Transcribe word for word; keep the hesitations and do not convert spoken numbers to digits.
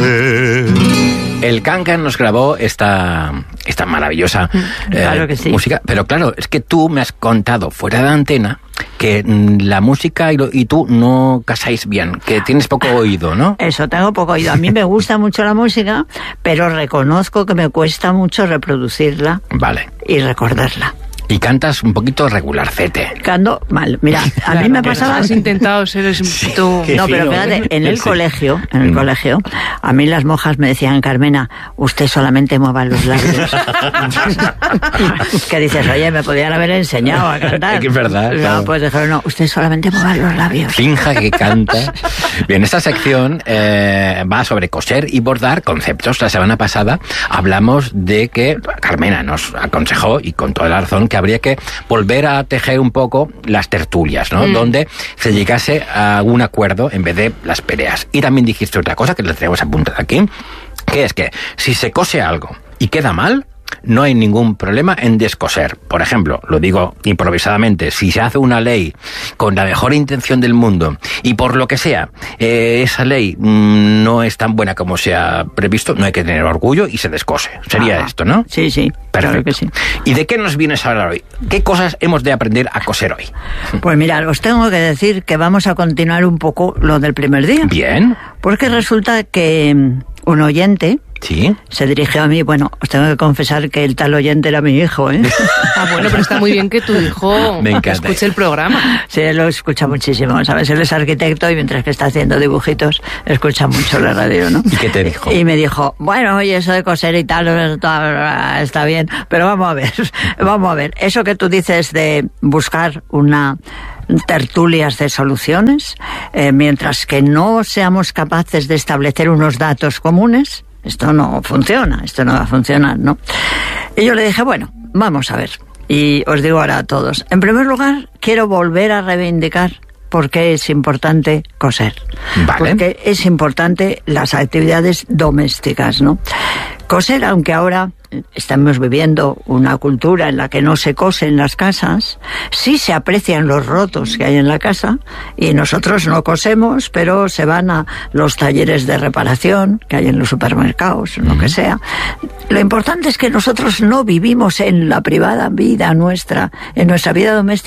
coser. El Can-Can nos grabó esta, esta maravillosa eh, claro que sí. música, pero claro, es que tú me has contado fuera de antena que mm, la música y, lo, y tú no casáis bien, que tienes poco oído, ¿no? Eso, tengo poco oído. A mí me gusta mucho la música, pero reconozco que me cuesta mucho reproducirla Vale. y recordarla. Y cantas un poquito regularcete. Canto mal. Mira, a Claro, mí me que pasaba... Has intentado ser un poquito... Qué No, pero fino, fíjate, ¿eh? en el Sí. colegio, en el Mm. colegio, a mí las monjas me decían, Carmena, usted solamente mueva los labios. Que dices, oye, me podían haber enseñado a cantar. Es que es verdad, No, claro. pues dijeron, no, usted solamente mueva los labios. Finja que canta. Bien, esta sección eh, va sobre coser y bordar conceptos. La semana pasada hablamos de que Carmena nos aconsejó, y con toda la razón, que habría que volver a tejer un poco las tertulias, ¿no? Mm. Donde se llegase a un acuerdo en vez de las peleas. Y también dijiste otra cosa que le tenemos apuntada aquí, que es que si se cose algo y queda mal, no hay ningún problema en descoser. Por ejemplo, lo digo improvisadamente, si se hace una ley con la mejor intención del mundo y por lo que sea, eh, esa ley mmm, no es tan buena como se ha previsto, no hay que tener orgullo y se descose. Sería Ah, esto, ¿no? Sí, sí. Perfecto. Claro que sí. ¿Y de qué nos vienes a hablar hoy? ¿Qué cosas hemos de aprender a coser hoy? Pues mira, os tengo que decir que vamos a continuar un poco lo del primer día. Bien. Porque resulta que un oyente Sí. se dirigió a mí. Bueno, os tengo que confesar que el tal oyente era mi hijo, ¿eh? Ah, bueno, pero está muy bien que tu hijo Me encanta. escuche el programa. Sí, él lo escucha muchísimo, ¿sabes? Él es arquitecto y mientras que está haciendo dibujitos, escucha mucho la radio, ¿no? ¿Y qué te dijo? Y me dijo, bueno, oye, eso de coser y tal, está bien, pero vamos a ver, vamos a ver. Eso que tú dices de buscar una tertulias de soluciones, eh, mientras que no seamos capaces de establecer unos datos comunes, esto no funciona, esto no va a funcionar, ¿no? Y yo le dije, bueno, vamos a ver. Y os digo ahora a todos. En primer lugar, quiero volver a reivindicar por qué es importante coser. Vale. Porque es importante las actividades domésticas, ¿no? Coser, aunque ahora estamos viviendo una cultura en la que no se cose en las casas, sí se aprecian los rotos que hay en la casa, y nosotros no cosemos, pero se van a los talleres de reparación que hay en los supermercados, lo que sea. Lo importante es que nosotros no vivimos en la privada vida nuestra, en nuestra vida doméstica,